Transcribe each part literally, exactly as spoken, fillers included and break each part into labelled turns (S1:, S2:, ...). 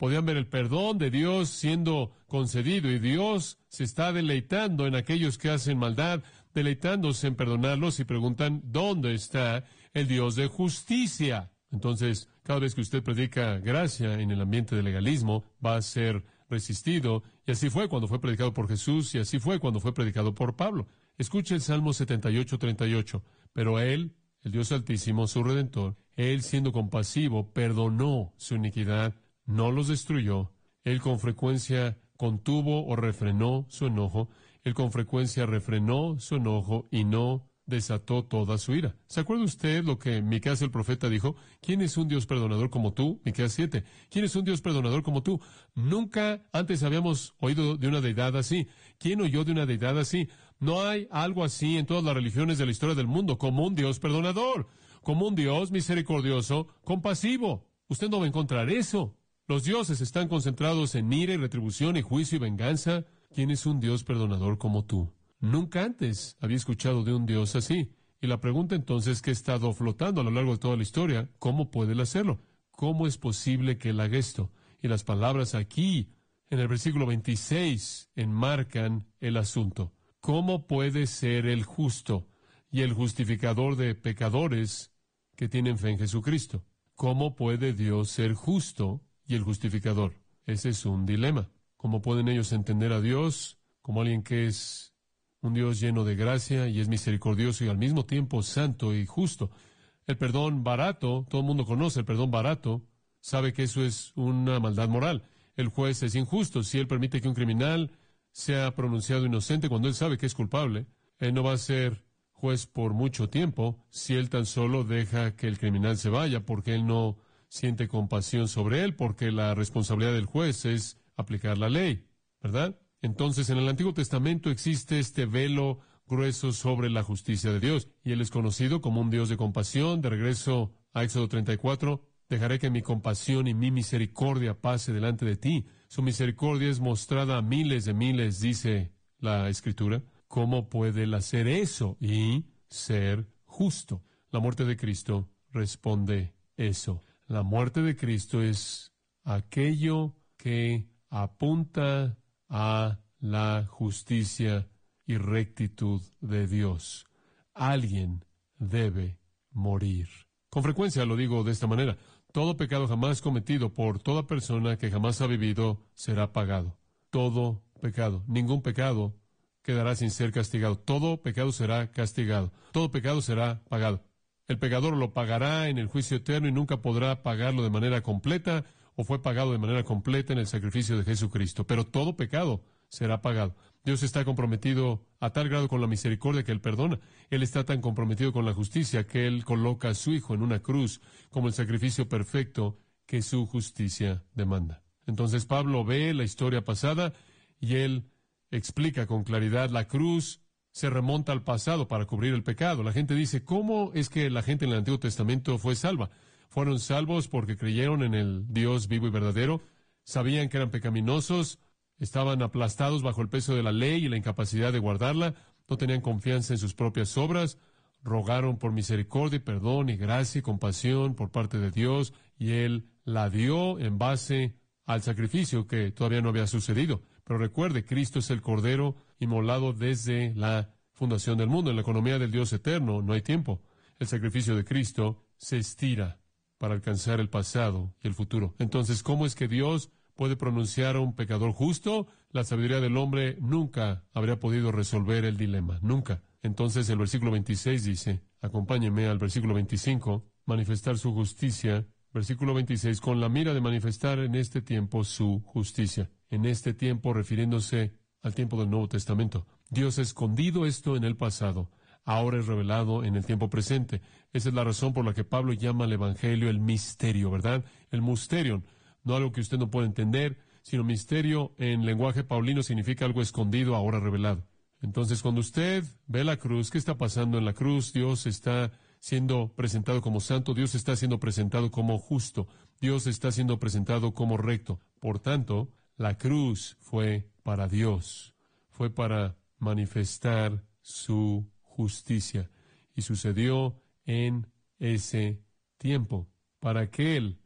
S1: podían ver el perdón de Dios siendo concedido, y Dios se está deleitando en aquellos que hacen maldad, deleitándose en perdonarlos, y preguntan, ¿dónde está el Dios de justicia? Entonces, cada vez que usted predica gracia en el ambiente del legalismo, va a ser resistido, y así fue cuando fue predicado por Jesús, y así fue cuando fue predicado por Pablo. Escuche el Salmo setenta y ocho, treinta y ocho. Pero Él, el Dios Altísimo, su Redentor, Él siendo compasivo, perdonó su iniquidad, no los destruyó. Él con frecuencia contuvo o refrenó su enojo. Él con frecuencia refrenó su enojo y no desató toda su ira. ¿Se acuerda usted lo que Miqueas el profeta dijo? ¿Quién es un Dios perdonador como tú? Miqueas siete. ¿Quién es un Dios perdonador como tú? Nunca antes habíamos oído de una deidad así. ¿Quién oyó de una deidad así? No hay algo así en todas las religiones de la historia del mundo, como un Dios perdonador, como un Dios misericordioso, compasivo. Usted no va a encontrar eso. Los dioses están concentrados en ira y retribución y juicio y venganza. ¿Quién es un Dios perdonador como tú? Nunca antes había escuchado de un Dios así. Y la pregunta entonces que ha estado flotando a lo largo de toda la historia, ¿cómo puede él hacerlo? ¿Cómo es posible que él haga esto? Y las palabras aquí, en el versículo veintiséis, enmarcan el asunto. ¿Cómo puede ser el justo y el justificador de pecadores que tienen fe en Jesucristo? ¿Cómo puede Dios ser justo y el justificador? Ese es un dilema. ¿Cómo pueden ellos entender a Dios como alguien que es un Dios lleno de gracia y es misericordioso y al mismo tiempo santo y justo? El perdón barato, todo el mundo conoce el perdón barato, sabe que eso es una maldad moral. El juez es injusto. Si él permite que un criminal sea pronunciado inocente cuando él sabe que es culpable, él no va a ser juez por mucho tiempo si él tan solo deja que el criminal se vaya, porque él no siente compasión sobre él, porque la responsabilidad del juez es aplicar la ley, ¿verdad? Entonces, en el Antiguo Testamento existe este velo grueso sobre la justicia de Dios, y Él es conocido como un Dios de compasión. De regreso a Éxodo treinta y cuatro, dejaré que mi compasión y mi misericordia pase delante de ti. Su misericordia es mostrada a miles de miles, dice la Escritura. ¿Cómo puede Él hacer eso y ser justo? La muerte de Cristo responde eso. La muerte de Cristo es aquello que apunta a la justicia y rectitud de Dios. Alguien debe morir. Con frecuencia lo digo de esta manera: todo pecado jamás cometido por toda persona que jamás ha vivido será pagado. Todo pecado, ningún pecado quedará sin ser castigado. Todo pecado será castigado. Todo pecado será pagado. El pecador lo pagará en el juicio eterno y nunca podrá pagarlo de manera completa, o fue pagado de manera completa en el sacrificio de Jesucristo. Pero todo pecado será pagado. Dios está comprometido a tal grado con la misericordia que Él perdona. Él está tan comprometido con la justicia que Él coloca a su Hijo en una cruz como el sacrificio perfecto que su justicia demanda. Entonces Pablo ve la historia pasada y él explica con claridad: la cruz se remonta al pasado para cubrir el pecado. La gente dice, ¿cómo es que la gente en el Antiguo Testamento fue salva? Fueron salvos porque creyeron en el Dios vivo y verdadero, sabían que eran pecaminosos, estaban aplastados bajo el peso de la ley y la incapacidad de guardarla, no tenían confianza en sus propias obras, rogaron por misericordia y perdón y gracia y compasión por parte de Dios, y Él la dio en base al sacrificio que todavía no había sucedido. Pero recuerde, Cristo es el Cordero inmolado desde la fundación del mundo. En la economía del Dios eterno no hay tiempo. El sacrificio de Cristo se estira para alcanzar el pasado y el futuro. Entonces, ¿cómo es que Dios puede pronunciar a un pecador justo? La sabiduría del hombre nunca habría podido resolver el dilema. Nunca. Entonces el versículo veintiséis dice, acompáñeme al versículo veinticinco, manifestar su justicia. Versículo veintiséis, con la mira de manifestar en este tiempo su justicia. En este tiempo, refiriéndose al tiempo del Nuevo Testamento. Dios ha escondido esto en el pasado. Ahora es revelado en el tiempo presente. Esa es la razón por la que Pablo llama al Evangelio el misterio, ¿verdad? El mysterion. No algo que usted no puede entender, sino misterio en lenguaje paulino significa algo escondido, ahora revelado. Entonces, cuando usted ve la cruz, ¿qué está pasando en la cruz? Dios está siendo presentado como santo, Dios está siendo presentado como justo, Dios está siendo presentado como recto. Por tanto, la cruz fue para Dios, fue para manifestar su justicia, y sucedió en ese tiempo, para que Él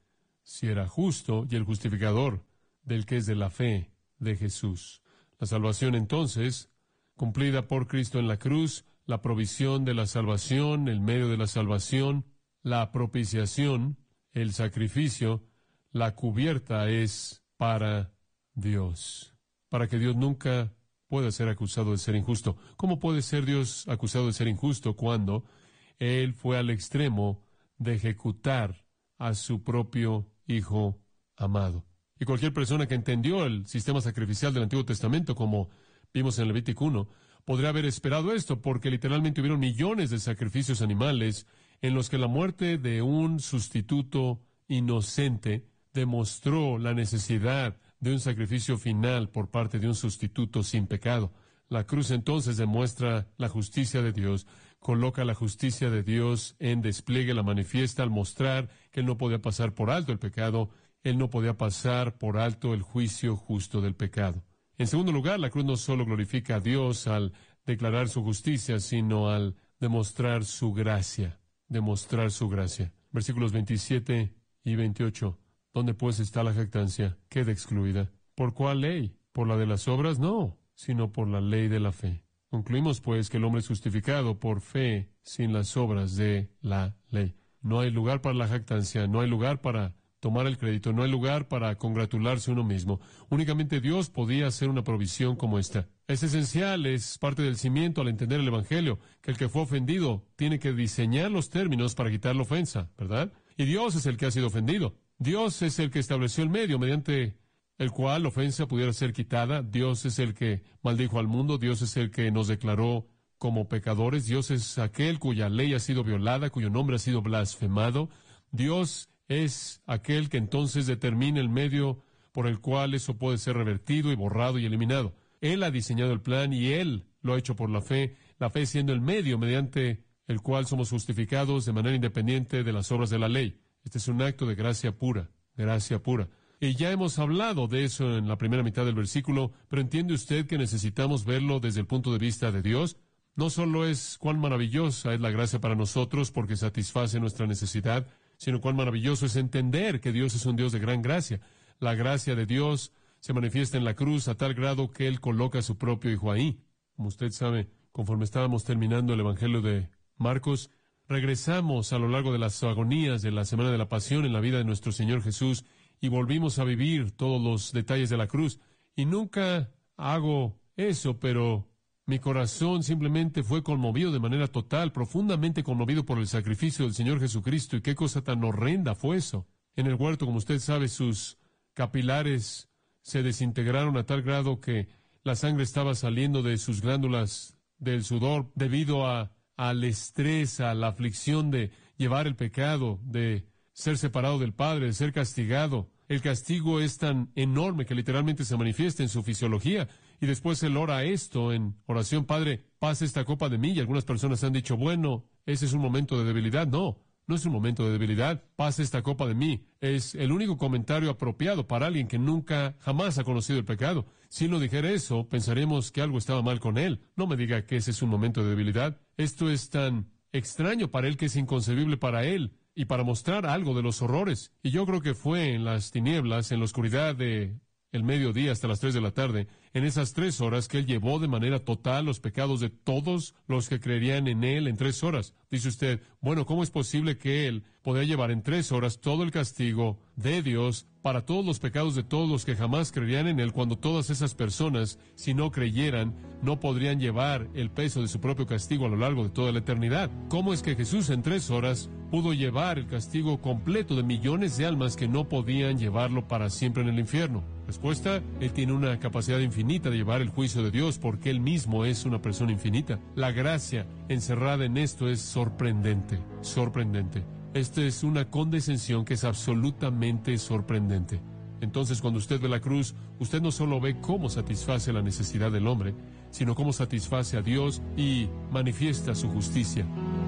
S1: si era justo, y el justificador del que es de la fe de Jesús. La salvación entonces, cumplida por Cristo en la cruz, la provisión de la salvación, el medio de la salvación, la propiciación, el sacrificio, la cubierta es para Dios, para que Dios nunca pueda ser acusado de ser injusto. ¿Cómo puede ser Dios acusado de ser injusto cuando Él fue al extremo de ejecutar a su propio Hijo amado? Y cualquier persona que entendió el sistema sacrificial del Antiguo Testamento, como vimos en Levítico uno, podría haber esperado esto, porque literalmente hubieron millones de sacrificios animales en los que la muerte de un sustituto inocente demostró la necesidad de un sacrificio final por parte de un sustituto sin pecado. La cruz entonces demuestra la justicia de Dios, coloca la justicia de Dios en despliegue, la manifiesta al mostrar que Él no podía pasar por alto el pecado, Él no podía pasar por alto el juicio justo del pecado. En segundo lugar, la cruz no solo glorifica a Dios al declarar su justicia, sino al demostrar su gracia, demostrar su gracia. Versículos veintisiete y veintiocho. ¿Dónde pues está la jactancia? Queda excluida. ¿Por cuál ley? ¿Por la de las obras? No, sino por la ley de la fe. Concluimos pues que el hombre es justificado por fe sin las obras de la ley. No hay lugar para la jactancia, no hay lugar para tomar el crédito, no hay lugar para congratularse uno mismo. Únicamente Dios podía hacer una provisión como esta. Es esencial, es parte del cimiento al entender el Evangelio, que el que fue ofendido tiene que diseñar los términos para quitar la ofensa, ¿verdad? Y Dios es el que ha sido ofendido. Dios es el que estableció el medio mediante el cual la ofensa pudiera ser quitada. Dios es el que maldijo al mundo. Dios es el que nos declaró como pecadores. Dios es aquel cuya ley ha sido violada, cuyo nombre ha sido blasfemado. Dios es aquel que entonces determina el medio por el cual eso puede ser revertido y borrado y eliminado. Él ha diseñado el plan y Él lo ha hecho por la fe, la fe siendo el medio mediante el cual somos justificados de manera independiente de las obras de la ley. Este es un acto de gracia pura, gracia pura. Y ya hemos hablado de eso en la primera mitad del versículo, pero ¿entiende usted que necesitamos verlo desde el punto de vista de Dios? No solo es cuán maravillosa es la gracia para nosotros porque satisface nuestra necesidad, sino cuán maravilloso es entender que Dios es un Dios de gran gracia. La gracia de Dios se manifiesta en la cruz a tal grado que Él coloca a su propio Hijo ahí. Como usted sabe, conforme estábamos terminando el Evangelio de Marcos, regresamos a lo largo de las agonías de la Semana de la Pasión en la vida de nuestro Señor Jesús y volvimos a vivir todos los detalles de la cruz. Y nunca hago eso, pero mi corazón simplemente fue conmovido de manera total, profundamente conmovido por el sacrificio del Señor Jesucristo. Y qué cosa tan horrenda fue eso. En el huerto, como usted sabe, sus capilares se desintegraron a tal grado que la sangre estaba saliendo de sus glándulas del sudor debido a al estrés, a la aflicción de llevar el pecado, de ser separado del Padre, de ser castigado. El castigo es tan enorme que literalmente se manifiesta en su fisiología. Y después él ora esto en oración: Padre, pasa esta copa de mí. Y algunas personas han dicho, bueno, ese es un momento de debilidad. No, no es un momento de debilidad. Pasa esta copa de mí. Es el único comentario apropiado para alguien que nunca, jamás ha conocido el pecado. Si él no dijera eso, pensaremos que algo estaba mal con él. No me diga que ese es un momento de debilidad. Esto es tan extraño para él que es inconcebible para él, y para mostrar algo de los horrores. Y yo creo que fue en las tinieblas, en la oscuridad de el mediodía hasta las tres de la tarde, en esas tres horas que Él llevó de manera total los pecados de todos los que creerían en Él en tres horas. Dice usted, bueno, ¿cómo es posible que Él podría llevar en tres horas todo el castigo de Dios para todos los pecados de todos los que jamás creerían en Él, cuando todas esas personas, si no creyeran, no podrían llevar el peso de su propio castigo a lo largo de toda la eternidad? ¿Cómo es que Jesús en tres horas pudo llevar el castigo completo de millones de almas que no podían llevarlo para siempre en el infierno? Respuesta: Él tiene una capacidad infinita de llevar el juicio de Dios porque Él mismo es una persona infinita. La gracia encerrada en esto es sorprendente, sorprendente. Esta es una condescensión que es absolutamente sorprendente. Entonces, cuando usted ve la cruz, usted no solo ve cómo satisface la necesidad del hombre, sino cómo satisface a Dios y manifiesta su justicia.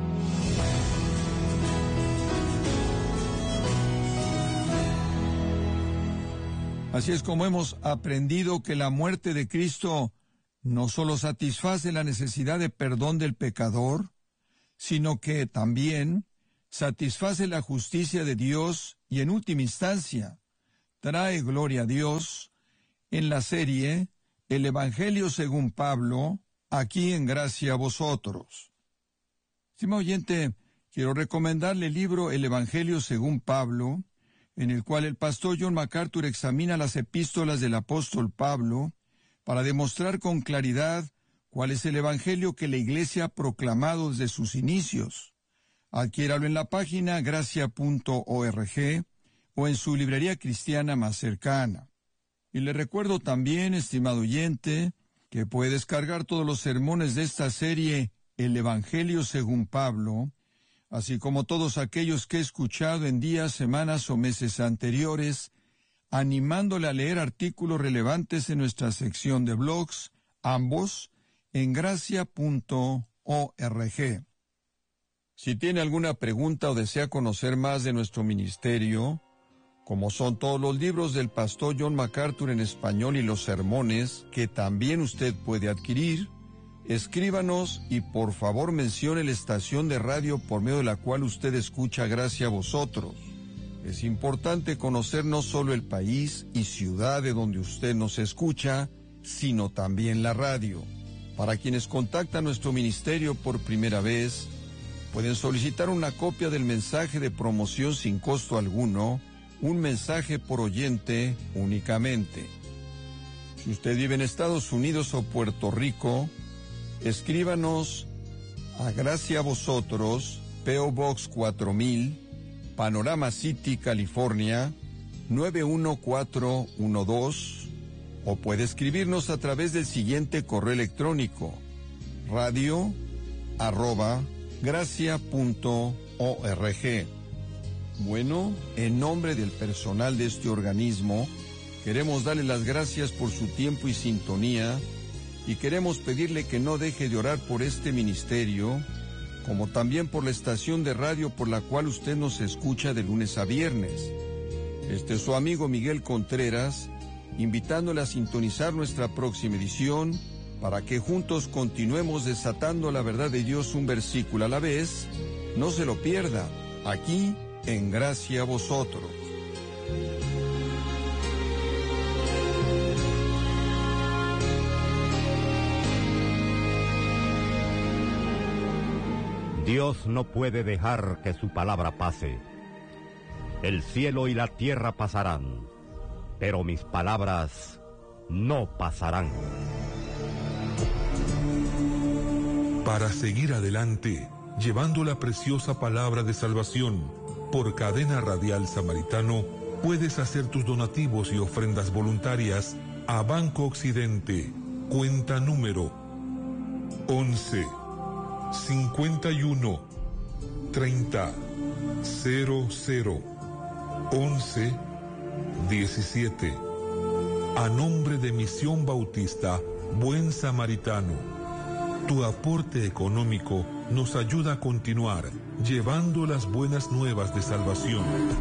S2: Así es como hemos aprendido que la muerte de Cristo no solo satisface la necesidad de perdón del pecador, sino que también satisface la justicia de Dios y en última instancia trae gloria a Dios en la serie El Evangelio según Pablo, aquí en Gracia a Vosotros. Estimado oyente, quiero recomendarle el libro El Evangelio según Pablo, en el cual el pastor John MacArthur examina las epístolas del apóstol Pablo para demostrar con claridad cuál es el Evangelio que la Iglesia ha proclamado desde sus inicios. Adquiéralo en la página gracia punto org o en su librería cristiana más cercana. Y le recuerdo también, estimado oyente, que puede descargar todos los sermones de esta serie El Evangelio según Pablo, así como todos aquellos que he escuchado en días, semanas o meses anteriores, animándole a leer artículos relevantes en nuestra sección de blogs, ambos en gracia punto org. Si tiene alguna pregunta o desea conocer más de nuestro ministerio, como son todos los libros del pastor John MacArthur en español y los sermones que también usted puede adquirir, escríbanos y por favor mencione la estación de radio por medio de la cual usted escucha Gracia a Vosotros. Es importante conocer no solo el país y ciudad de donde usted nos escucha, sino también la radio. Para quienes contactan nuestro ministerio por primera vez, pueden solicitar una copia del mensaje de promoción sin costo alguno, un mensaje por oyente únicamente. Si usted vive en Estados Unidos o Puerto Rico, escríbanos a Gracia a Vosotros, P O Box cuatro mil, Panorama City, California, nueve uno cuatro uno dos, o puede escribirnos a través del siguiente correo electrónico, radio arroba gracia punto org. Bueno, en nombre del personal de este organismo, queremos darle las gracias por su tiempo y sintonía, y queremos pedirle que no deje de orar por este ministerio, como también por la estación de radio por la cual usted nos escucha de lunes a viernes. Este es su amigo Miguel Contreras, invitándole a sintonizar nuestra próxima edición, para que juntos continuemos desatando la verdad de Dios un versículo a la vez. No se lo pierda, aquí en Gracia a Vosotros.
S3: Dios no puede dejar que su palabra pase. El cielo y la tierra pasarán, pero mis palabras no pasarán.
S4: Para seguir adelante, llevando la preciosa palabra de salvación, por Cadena Radial Samaritano, puedes hacer tus donativos y ofrendas voluntarias a Banco Occidente, cuenta número once, cincuenta y uno, treinta, cero cero, once, diecisiete. A nombre de Misión Bautista Buen Samaritano, tu aporte económico nos ayuda a continuar llevando las buenas nuevas de salvación.